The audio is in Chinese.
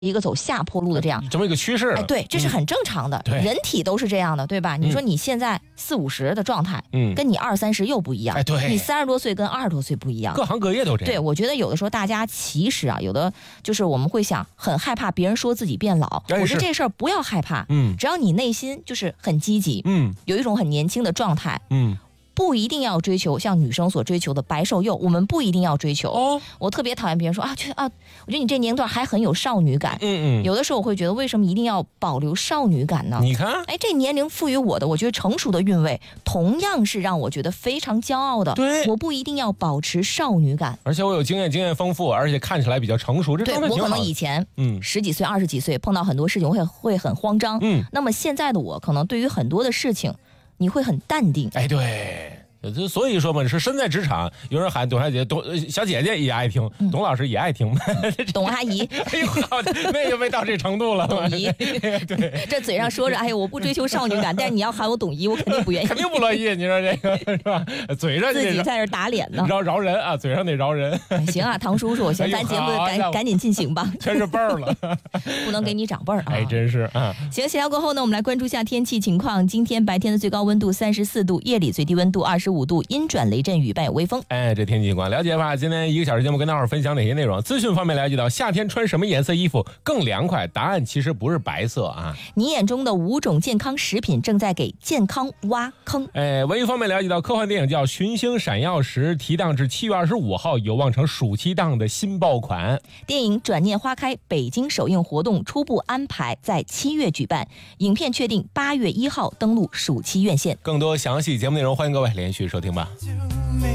一个走下坡路的这么一个趋势。 哎，对，这是很正常的，人体都是这样的，对吧？你说你现在40、50的状态，跟你20、30又不一样， 哎，对， 你30多岁跟20多岁不一样， 各行各业都这样。 对，我觉得有的时候大家其实啊，有的就是我们会想很害怕别人说自己变老，我觉得这事儿不要害怕，只要你内心就是很积极，有一种很年轻的状态，不一定要追求像女生所追求的白瘦幼，我们不一定要追求。我特别讨厌别人说我觉得你这年龄段还很有少女感。有的时候我会觉得，为什么一定要保留少女感呢？ 你看， 哎，这年龄赋予我的，我觉得成熟的韵味，同样是让我觉得非常骄傲的。 对， 我不一定要保持少女感， 而且我有经验丰富，而且看起来比较成熟。 对，我可能以前10几岁、20几岁碰到很多事情会很慌张。那么现在的我，可能对于很多的事情，你会很淡定。 哎，对。所以说嘛，是身在职场，有人喊董小姐、小姐姐也爱听，董老师也爱听， 董阿姨， 哎呦，那就没到这程度了。 董姨，对，这嘴上说着，哎呀，我不追求少女感，但是你要喊我董姨，我肯定不愿意， 肯定不乐意。你说这个是吧？嘴上自己在这打脸呢， 饶人啊，嘴上得饶人。 行啊，唐叔叔，行，咱节目赶紧进行吧， 全是辈儿了， 不能给你长辈儿啊。 哎，真是啊。 行，闲聊过后呢，我们来关注一下天气情况。今天白天的最高温度34度，夜里最低温度25度，阴转雷阵雨，伴有微风。 哎，这天气情况了解吧？今天1个小时节目跟大伙儿分享哪些内容？资讯方面了解到，夏天穿什么颜色衣服更凉快？答案其实不是白色啊。 你眼中的5种健康食品正在给健康挖坑。 哎，文艺方面了解到，科幻电影叫《群星闪耀时》提档至7月25号，有望成暑期档的新爆款。 电影《转念花开》北京首映活动初步安排在7月举办，影片确定8月1号登陆暑期院线。 更多详细节目内容，欢迎各位连续收听吧。